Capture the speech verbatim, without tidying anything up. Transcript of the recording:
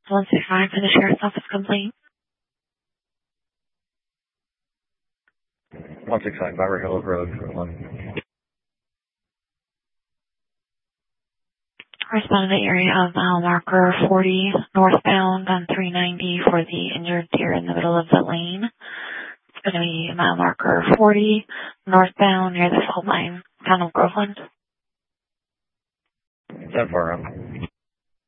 one six nine for the Sheriff's Office complaint. one six nine Beverly Hills Road, Portland. Respond to the area of mile marker forty northbound on three ninety for the injured deer in the middle of the lane. It's going to be mile marker forty northbound near the fault line, town of Groveland. ten four.